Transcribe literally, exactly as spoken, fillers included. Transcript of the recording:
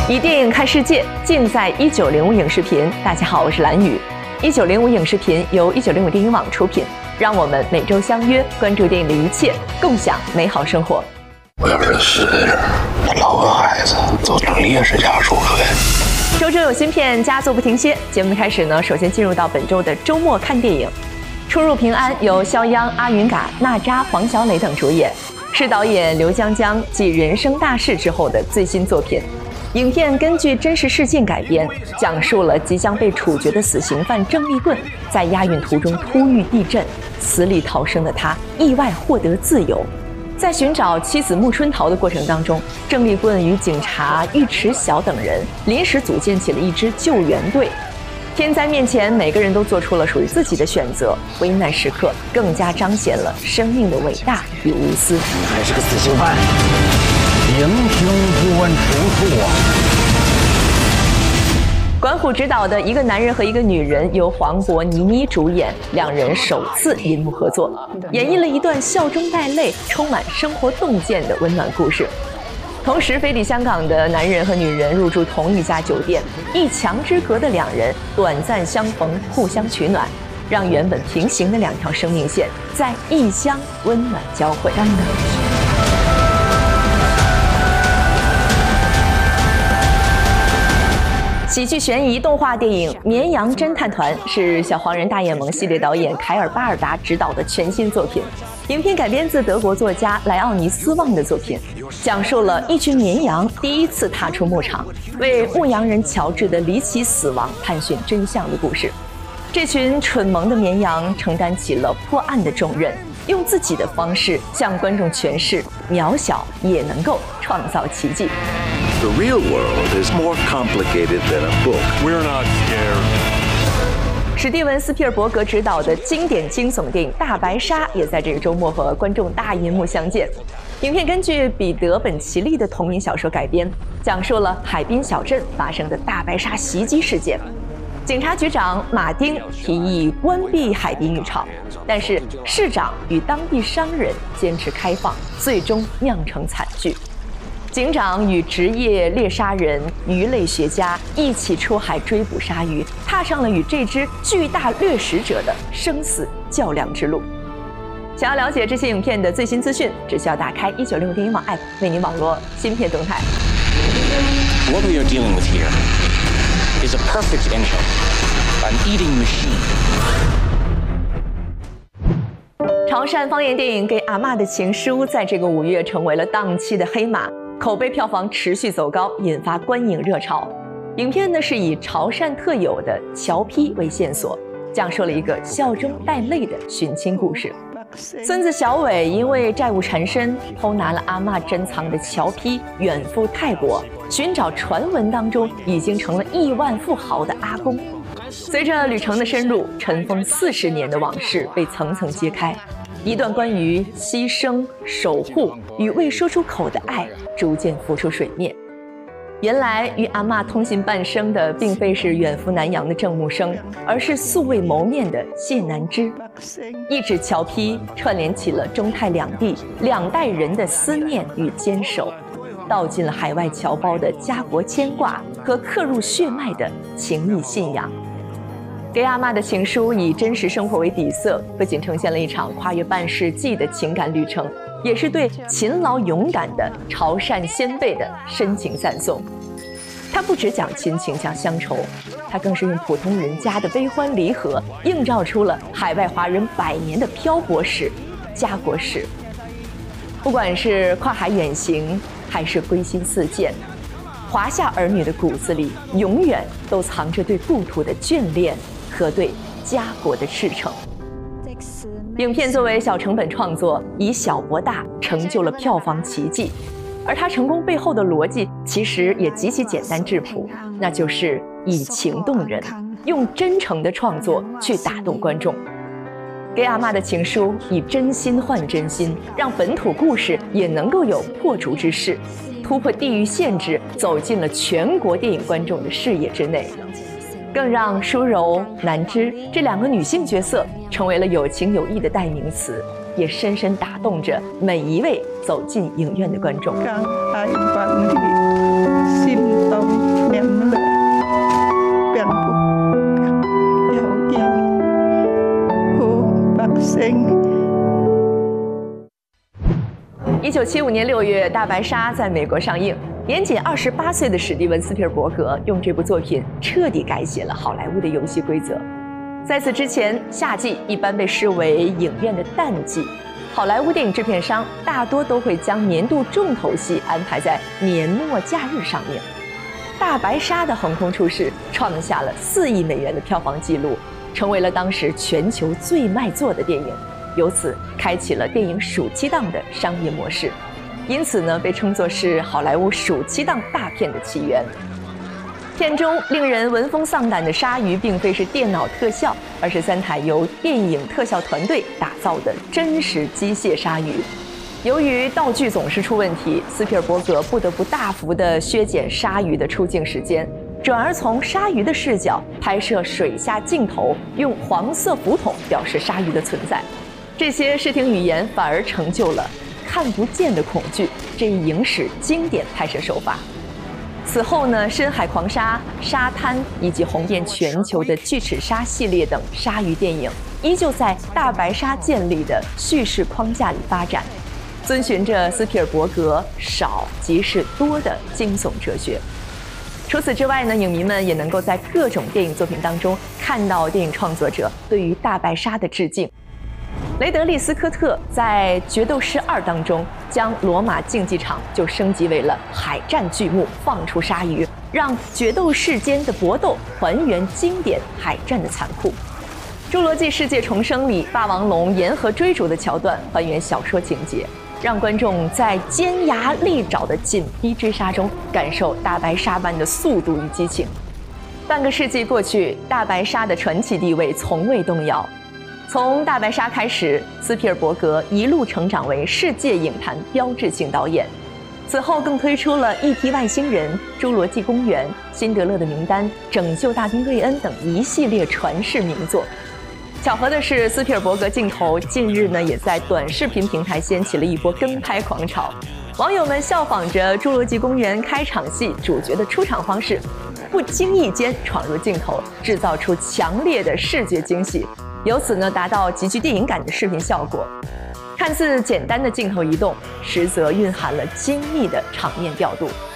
以电影看世界，尽在一九零五影视频。大家好，我是蓝宇。一九零五影视频由一九零五电影网出品，让我们每周相约，关注电影的一切，共享美好生活。 我要是死在这儿，我老婆孩子都成烈士家属了。 周周有新片，佳作不停歇。节目的开始呢，首先进入到本周的周末看电影。出入平安由肖央、阿云嘎、娜扎、黄小磊等主演，是导演刘江江继《人生大事》之后的最新作品。影片根据真实事件改编，讲述了即将被处决的死刑犯郑立棍在押运途中突遇地震，死里逃生的他意外获得自由。在寻找妻子穆春桃的过程当中，郑立棍与警察尉迟晓等人临时组建起了一支救援队。天灾面前，每个人都做出了属于自己的选择，危难时刻更加彰显了生命的伟大与无私。 你还是个死刑犯，行凶不问出处啊！ 管虎执导的《一个男人和一个女人》由黄渤、倪妮主演，两人首次银幕合作，演绎了一段笑中带泪、充满生活洞见的温暖故事。同时，飞抵香港的男人和女人入住同一家酒店，一墙之隔的两人短暂相逢，互相取暖，让原本平行的两条生命线在异乡温暖交汇。喜剧悬疑动画电影《绵羊侦探团》是小黄人大眼萌系列导演凯尔·巴尔达执导的全新作品。影片改编自德国作家莱奥尼斯旺的作品，讲述了一群绵羊第一次踏出牧场，为牧羊人乔治的离奇死亡探寻真相的故事。这群蠢萌的绵羊承担起了破案的重任，用自己的方式向观众诠释：渺小也能够创造奇迹。 The real world is more complicated than a book. We're not scared. 史蒂文·斯皮尔伯格执导的经典惊悚电影《大白鲨》也在这个周末和观众大银幕相见。影片根据彼得·本奇利的同名小说改编，讲述了海滨小镇发生的大白鲨袭击事件。警察局长马丁提议关闭海滨浴场，但是市长与当地商人坚持开放，最终酿成惨剧。警长与职业猎杀人、鱼类学家一起出海追捕鲨鱼，踏上了与这只巨大掠食者的生死较量之路。想要了解这些影片的最新资讯，只需要打开一九六电影网 App， 为您网罗新片动态。 What we are dealing with here is a perfect engine, an eating machine. 潮汕方言电影《给阿嬷的情书》在这个五月成为了档期的黑马。口碑票房持续走高，引发观影热潮。影片呢是以潮汕特有的侨批为线索，讲述了一个笑中带泪的寻亲故事。孙子小伟因为债务缠身，偷拿了阿嬷珍藏的侨批，远赴泰国寻找传闻当中已经成了亿万富豪的阿公。随着旅程的深入，尘封四十年的往事被层层揭开。一段关于牺牲、守护与未说出口的爱逐渐浮出水面。原来与阿嬷通信半生的并非是远赴南洋的郑木生，而是素未谋面的谢南之。一纸侨批串联起了中泰两地两代人的思念与坚守，道尽了海外侨胞的家国牵挂和刻入血脉的情谊信仰。给阿嬷的情书以真实生活为底色，不仅呈现了一场跨越半世纪的情感旅程，也是对勤劳勇敢的潮汕先辈的深情赞颂。它不只讲亲情讲乡愁，它更是用普通人家的悲欢离合，映照出了海外华人百年的漂泊史、家国史。不管是跨海远行，还是归心似箭，华夏儿女的骨子里永远都藏着对故土的眷恋和对家国的赤诚。影片作为小成本创作，以小博大，成就了票房奇迹。而它成功背后的逻辑其实也极其简单质朴，那就是以情动人，用真诚的创作去打动观众。给阿嬷的情书以真心换真心，让本土故事也能够有破竹之势，突破地域限制，走进了全国电影观众的视野之内。更让舒柔、南枝这两个女性角色成为了有情有义的代名词，也深深打动着每一位走进影院的观众。 心动九七五年六月，《大白鲨》在美国上映。年仅二十八岁的史蒂文·斯皮尔伯格用这部作品彻底改写了好莱坞的游戏规则。在此之前，夏季一般被视为影院的淡季，好莱坞电影制片商大多都会将年度重头戏安排在年末假日上映。《大白鲨》的横空出世，创下了四亿美元的票房纪录，成为了当时全球最卖座的电影，由此开启了电影暑期档的商业模式。因此呢，被称作是好莱坞暑期档大片的起源。片中令人闻风丧胆的鲨鱼，并非是电脑特效，而是三台由电影特效团队打造的真实机械鲨鱼。由于道具总是出问题，斯皮尔伯格不得不大幅地削减鲨鱼的出镜时间，转而从鲨鱼的视角拍摄水下镜头，用黄色浮筒表示鲨鱼的存在。这些视听语言反而成就了看不见的恐惧这一影史经典拍摄手法。此后呢，深海狂鲨、沙滩以及红遍全球的巨齿鲨系列等鲨鱼电影，依旧在大白鲨建立的叙事框架里发展，遵循着斯皮尔伯格少即是多的惊悚哲学。除此之外呢，影迷们也能够在各种电影作品当中看到电影创作者对于大白鲨的致敬。雷德利·斯科特在《决斗士二》当中，将罗马竞技场就升级为了海战剧目，放出鲨鱼，让决斗士间的搏斗还原经典海战的残酷。《侏罗纪世界重生》里，霸王龙沿河追逐的桥段还原小说情节，让观众在尖牙利爪的紧逼追杀中，感受大白鲨般的速度与激情。半个世纪过去，大白鲨的传奇地位从未动摇。从大白鲨开始，斯皮尔伯格一路成长为世界影坛标志性导演。此后更推出了《E T 外星人》《侏罗纪公园》《辛德勒的名单》《拯救大兵瑞恩》等一系列传世名作。巧合的是，斯皮尔伯格镜头近日呢，也在短视频平台掀起了一波跟拍狂潮。网友们效仿着《侏罗纪公园》开场戏主角的出场方式，不经意间闯入镜头，制造出强烈的视觉惊喜。由此呢，达到极具电影感的视频效果。看似简单的镜头移动，实则蕴含了精密的场面调度。